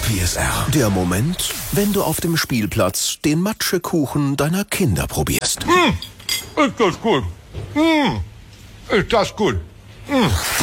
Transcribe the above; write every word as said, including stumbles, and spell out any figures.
P S R. Der Moment, wenn du auf dem Spielplatz den Matschekuchen deiner Kinder probierst. Mmh, ist das gut. Mmh, ist das gut. Mmh.